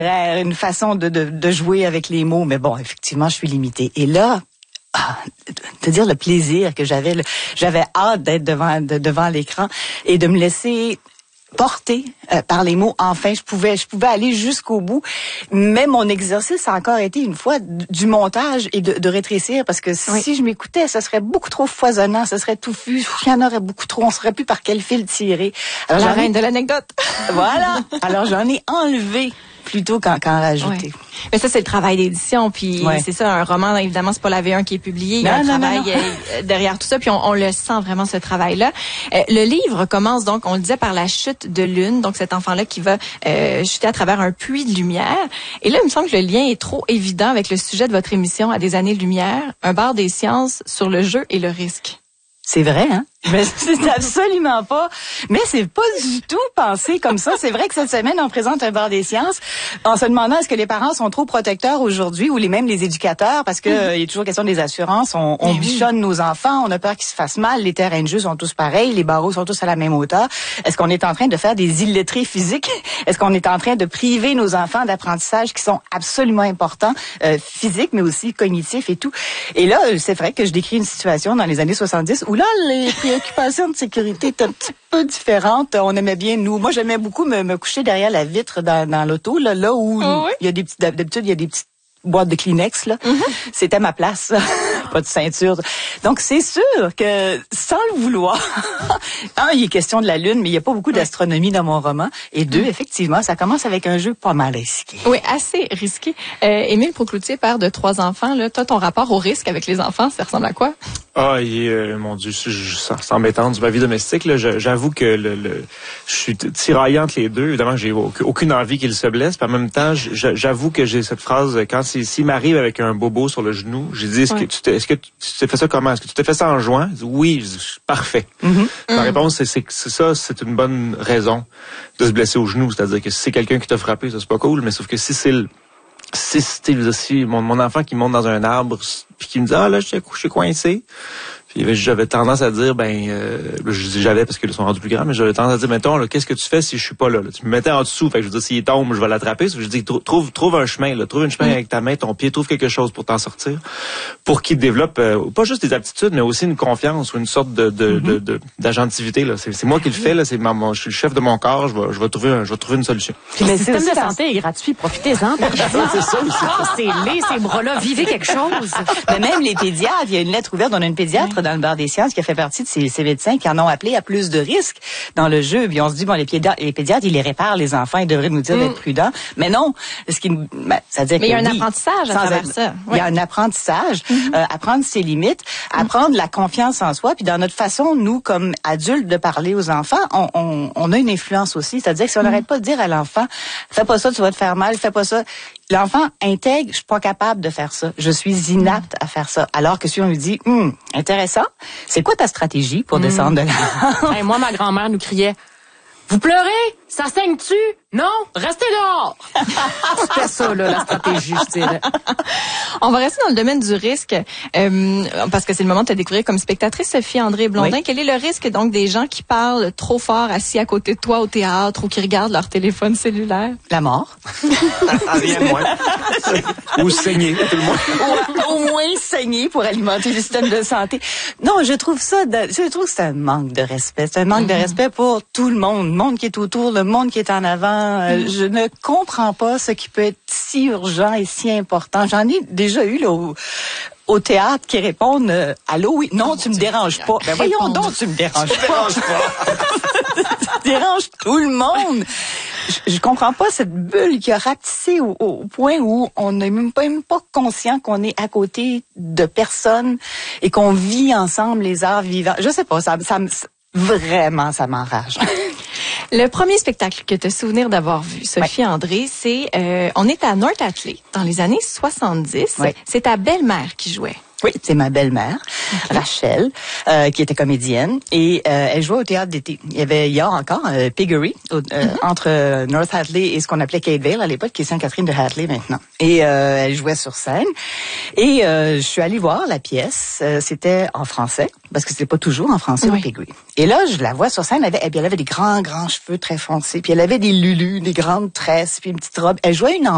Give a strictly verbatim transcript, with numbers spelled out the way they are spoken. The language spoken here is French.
une façon de, de, de jouer avec les mots, mais bon, effectivement, je suis limitée. Et là, ah, te dire le plaisir que j'avais, le, j'avais hâte d'être devant, de, devant l'écran et de me laisser porter euh, par les mots. Enfin, je pouvais, je pouvais aller jusqu'au bout. Mais mon exercice a encore été une fois du montage et de, de rétrécir, parce que oui. si je m'écoutais, ce serait beaucoup trop foisonnant, ce serait touffu. Il y en aurait beaucoup trop. On saurait plus par quel fil tirer. Alors, la reine ai... de l'anecdote. Voilà. Alors j'en ai enlevé plutôt qu'en, qu'en rajouter. Ouais. Mais ça, c'est le travail d'édition, puis ouais. c'est ça, un roman, évidemment, c'est pas la V un qui est publié, il y a non, un non, travail non, non. derrière tout ça, puis on, on le sent vraiment, ce travail-là. Euh, le livre commence donc, on le disait, par la chute de Lune, donc cet enfant-là qui va euh, chuter à travers un puits de lumière. Et là, il me semble que le lien est trop évident avec le sujet de votre émission, À des années-lumière, un bar des sciences sur le jeu et le risque. C'est vrai, hein? Mais c'est absolument pas. Mais c'est pas du tout pensé comme ça. C'est vrai que cette semaine, on présente un bar des sciences en se demandant est-ce que les parents sont trop protecteurs aujourd'hui ou les mêmes les éducateurs, parce que il mm-hmm. y a toujours question des assurances. On, on bichonne oui. nos enfants, on a peur qu'ils se fassent mal. Les terrains de jeu sont tous pareils, les barreaux sont tous à la même hauteur. Est-ce qu'on est en train de faire des illettrés physiques? Est-ce qu'on est en train de priver nos enfants d'apprentissages qui sont absolument importants, euh, physiques, mais aussi cognitifs et tout? Et là, c'est vrai que je décris une situation dans les années soixante-dix où là, les préoccupations de sécurité étaient un petit peu différentes. On aimait bien, nous. Moi, j'aimais beaucoup me, me coucher derrière la vitre dans, dans l'auto, là, là où oh oui. il y a des petites, d'habitude, il y a des petites boîte de Kleenex, là. Mm-hmm. C'était ma place. Pas de ceinture. Donc, c'est sûr que, sans le vouloir, un, il est question de la Lune, mais il n'y a pas beaucoup d'astronomie dans mon roman. Et deux, mm. effectivement, ça commence avec un jeu pas mal risqué. Oui, assez risqué. Euh, Émile Procloutier, père de trois enfants, là, toi, ton rapport au risque avec les enfants, ça ressemble à quoi? Ah, et, euh, mon Dieu, c'est embêtant de ma vie domestique, là. J'avoue que le, le, je suis tiraillé entre les deux. Évidemment, j'ai aucune envie qu'il se blesse. Puis en même temps, j'avoue que j'ai cette phrase, quand s'il m'arrive avec un bobo sur le genou, j'ai dit, est-ce ouais. que tu t'es, est-ce que tu t'es fait ça comment? Est-ce que tu t'es fait ça en juin? Dit, oui, je dis, parfait. Mm-hmm. Ma mm-hmm. réponse, c'est, c'est, c'est ça, c'est une bonne raison de se blesser au genou. C'est-à-dire que si c'est quelqu'un qui t'a frappé, ça c'est pas cool, mais sauf que si c'est le, si c'était, si mon, mon enfant qui monte dans un arbre, puis qui me dit, ah là, je suis, je suis coincé. Puis j'avais tendance à dire, ben, euh, je dis j'avais parce qu'ils sont rendus plus grands, mais j'avais tendance à dire, mettons, là, qu'est-ce que tu fais si je suis pas là, là? Tu me mettais en dessous, fait que je veux dire, s'il tombe, je vais l'attraper. Je dis, trouve, trouve un chemin, là, trouve un chemin mmh. avec ta main, ton pied, trouve quelque chose pour t'en sortir, pour qu'il développe euh, pas juste des aptitudes, mais aussi une confiance ou une sorte de, de, mmh. de, de d'agentivité, là. C'est, c'est moi qui le fais, là. C'est ma, mon, je suis le chef de mon corps. Je vais, je vais trouver, un, je vais trouver une solution. Puis le système de santé est gratuit, profitez-en. C'est ça, c'est laid, ces bras-là, vivez quelque chose. Mais même les pédiatres, il y a une lettre ouverte, on a une pédiatre oui. dans le bar des sciences qui fait partie de ces, ces médecins qui en ont appelé à plus de risques dans le jeu. Puis on se dit, bon, les pédiatres, les pédiatres, ils les réparent, les enfants, ils devraient nous dire mm. d'être prudents. Mais non, ce qui, ben, ça veut dire Mais il y a un oui, apprentissage à travers ça. Il oui. y a un apprentissage, mm-hmm. euh, apprendre ses limites, apprendre mm. la confiance en soi. Puis dans notre façon, nous, comme adultes, de parler aux enfants, on, on, on a une influence aussi. C'est-à-dire que si on n'arrête mm. pas de dire à l'enfant, fais pas ça, tu vas te faire mal, fais pas ça. L'enfant intègre, je suis pas capable de faire ça. Je suis inapte à faire ça. Alors que si on lui dit, hum, intéressant, c'est quoi ta stratégie pour mmh. descendre de là? Hey, moi, ma grand-mère nous criait, vous pleurez? Ça saigne-tu? Non? Restez dehors! C'était ça, là, la stratégie, je dirais. On va rester dans le domaine du risque, euh, parce que c'est le moment de te découvrir comme spectatrice, Sophie André Blondin. Oui. Quel est le risque, donc, des gens qui parlent trop fort assis à côté de toi au théâtre ou qui regardent leur téléphone cellulaire? La mort. Rien de moins. Ou saigner, tout le monde. Au, au moins saigner pour alimenter le système de santé. Non, je trouve ça, de, je trouve que c'est un manque de respect. C'est un manque mm-hmm. de respect pour tout le monde. Le monde qui est autour, le monde qui est en avant. Euh, je ne comprends pas ce qui peut être si urgent et si important. J'en ai déjà eu là, au, au théâtre qui répondent euh, allô, oui, non, oh, tu me déranges pas. Ben voyons donc, tu me déranges pas. Tu déranges tout le monde. Je, je comprends pas cette bulle qui a rapetissé au, au point où on n'est même pas, même pas conscient qu'on est à côté de personnes et qu'on vit ensemble les arts vivants. Je sais pas, ça, ça, ça vraiment, ça m'enrage. Le premier spectacle que tu as souvenir d'avoir vu, Sophie ouais. André, c'est euh, on est à North Atlee dans les années soixante-dix. Ouais. C'est ta belle-mère qui jouait. Oui, c'est ma belle-mère, okay. Rachel, euh, qui était comédienne, et euh, elle jouait au théâtre d'été. Il y avait, il y a encore euh, Piggery au, euh, mm-hmm. entre North Atlee et ce qu'on appelait Catevale à l'époque, qui est Sainte-Catherine de Hatley maintenant. Et euh, elle jouait sur scène. Et euh, je suis allée voir la pièce. Euh, c'était en français, parce que c'était pas toujours en français oui. au Piggery. Et là, je la vois sur scène. Elle avait, elle avait des grands, grands cheveux très foncés, puis elle avait des lulus, des grandes tresses, puis une petite robe. Elle jouait une